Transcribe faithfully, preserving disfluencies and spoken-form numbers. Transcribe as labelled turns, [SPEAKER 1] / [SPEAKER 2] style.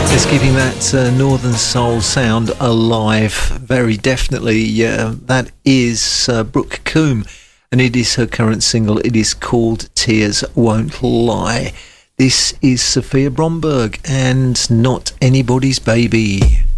[SPEAKER 1] It's keeping that uh, Northern Soul sound alive, very definitely. Uh, that is uh, Brooke Coombe, and it is her current single. It is called Tears Won't Lie. This is Sophia Bromberg and Not Anybody's Baby.